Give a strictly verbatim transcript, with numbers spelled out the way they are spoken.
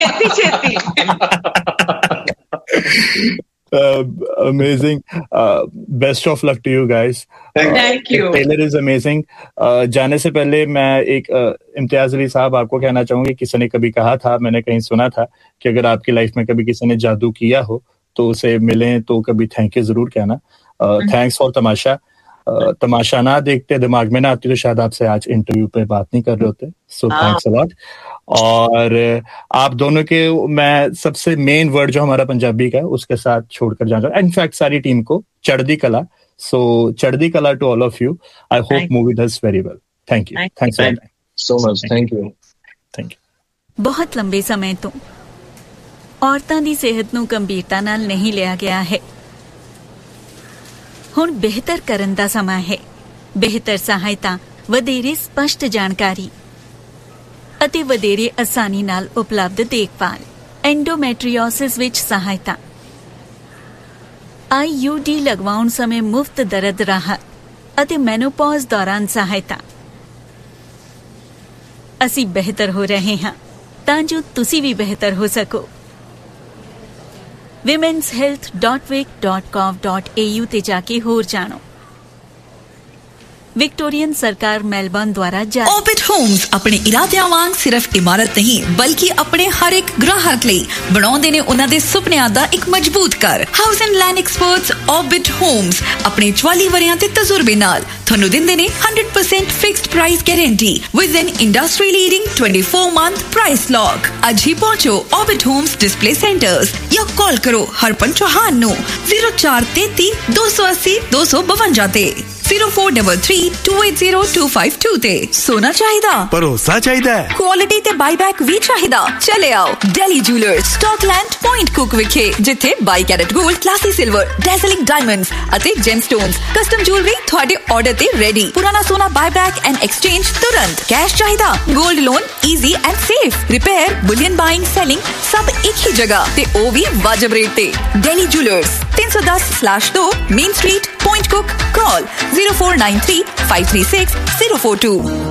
छेती छेती। Uh, amazing. Uh, best of luck to you guys. Thank you. Trailer is amazing. Uh, जाने से पहले मैं एक uh, इम्तियाज अली साहब आपको कहना चाहूंगी, किसी ने कभी कहा था, मैंने कहीं सुना था कि अगर आपकी लाइफ में कभी किसी ने जादू किया हो तो उसे मिलें तो कभी थैंक यू जरूर कहना. Thanks for Tamasha. Uh, तमाशा ना देखते, दिमाग में ना आती तो शायद आपसे आज इंटरव्यू पे बात नहीं कर रहे होते. So thanks a lot. और आप दोनों के मैं सबसे मेन वर्ड जो हमारा पंजाबी का है उसके साथ छोड़कर जाना चाहूँ, इनफैक्ट सारी टीम को, चढ़दी कला. सो चढ़दी कला to all of you. I hope movie does very well. Thank you. Thanks so much. Thank you. Thank you. ਬਹੁਤ ਲੰਬੇ ਸਮੇਂ ਤੋਂ ਔਰਤਾਂ ਦੀ ਸਿਹਤ ਨੂੰ ਗੰਭੀਰਤਾ ਨਾਲ ਨਹੀਂ ਲਿਆ ਗਿਆ ਹੈ. ਹੁਣ ਬਿਹਤਰ ਕਰਨ ਦਾ ਸਮਾਂ ਹੈ. ਬਿਹਤਰ ਸਹਾਇਤਾ, ਵਧੇਰੇ ਸਪਸ਼ਟ ਜਾਣਕਾਰੀ ਅਤੇ ਵਧੇਰੇ ਆਸਾਨੀ ਨਾਲ ਉਪਲਬਧ ਦੇਖਭਾਲ. ਐਂਡੋਮੈਟਰੀਓਸਿਸ ਵਿੱਚ ਸਹਾਇਤਾ, ਆਈ ਯੂ ਡੀ ਲਗਵਾਉਣ ਸਮੇਂ ਮੁਫਤ ਦਰਦ ਰਾਹਤ ਅਤੇ ਮੈਨੋਪੌਜ਼ ਦੌਰਾਨ ਸਹਾਇਤਾ. ਅਸੀਂ ਬਿਹਤਰ ਹੋ ਰਹੇ ਹਾਂ ਤਾਂ ਜੋ ਤੁਸੀਂ ਵੀ ਬਿਹਤਰ ਹੋ ਸਕੋ. women's health dot vic dot gov dot a u ਤੇ ਜਾ ਕੇ ਹੋਰ ਜਾਣੋ. ਵਿਕਟੋਰੀਅਨ ਸਰਕਾਰ ਮੈਲਬਰਨ ਦੁਆਰਾ ਜਾਰੀ. Orbit Homes ਆਪਣੇ ਇਰਾਦਿਆਂ ਵਾਂਗ ਸਿਰਫ ਇਮਾਰਤ ਨਹੀਂ ਬਲਕਿ ਆਪਣੇ ਹਰ ਇੱਕ ਗ੍ਰਾਹਕ ਲਈ ਬਣਾਉਂਦੇ ਨੇ ਉਹਨਾਂ ਦੇ ਸੁਪਨਿਆਂ ਦਾ ਇੱਕ ਮਜ਼ਬੂਤ ਘਰ. House and land experts Orbit Homes ਆਪਣੇ ਚੁਆਲੀ ਵਰਿਆਂ ਦੇ ਤਜਰਬੇ ਨਾਲ ਤੁਹਾਨੂੰ ਦਿੰਦੇ ਨੇ one hundred percent fixed price guarantee with N industry leading twenty-four month price lock. ਅੱਜ ਹੀ ਪਹੁੰਚੋ Orbit Homes ਡਿਸਪਲੇ ਸੈਂਟਰਸ ਜਾਂ ਕਾਲ ਕਰੋ ਹਰਪਨ ਚੌਹਾਨ ਨੂੰ zero four three three two eight zero two two two five ਤੇ zero four three three two eight zero two five two ਤੇ. ਸੋਨਾ ਚਾਹੀਦਾ, ਭਰੋਸਾ ਚਾਹੀਦਾ, ਕੁਆਲਿਟੀ ਤੇ ਬਾਈਬੈਕ ਵੀ ਚਾਹੀਦਾ. ਚਲੇ ਆਓ ਡੈਲੀ ਜੂਲਰਸ, ਸਟਾਕਲੈਂਡ, ਪੁਆਇੰਟ ਕੁਕ ਵਿਖੇ, ਜਿੱਥੇ ਬਾਈ ਕੈਰਟ 골ਡ, ਕਲਾਸੀ ਸਿਲਵਰ, ਡੈਜ਼ਲਿੰਗ ਡਾਇਮੰਡਸ ਅਤੇ ਜੈਮਸਟੋਨਸ ਕਸਟਮ ਜੁਐਲਰੀ ਤੁਹਾਡੇ ਆਰਡਰ ਤੇ ਰੈਡੀ. ਪੁਰਾਣਾ ਸੋਨਾ ਬਾਈਬੈਕ ਐਂਡ ਐਕਸਚੇਂਜ ਤੁਰੰਤ. ਕੈਸ਼ ਚਾਹੀਦਾ, 골ਡ loan easy and safe. Repair, bullion buying, selling ਸਭ ਇੱਕ ਹੀ ਜਗ੍ਹਾ ਤੇ ਉਹ ਵੀ ਵਾਜਬ ਰੇਟ ਤੇ. ਡੈਲੀ ਜੂਲਰਸ ਤਿੰਨ ਸੌ ਦਸ ਸਲੈਸ਼ ਦੋ ਮੇਨ ਸਟਰੀਟ, ਪੁਆਇੰਟ ਕੁਕ. Call zero four nine three five three six zero four two.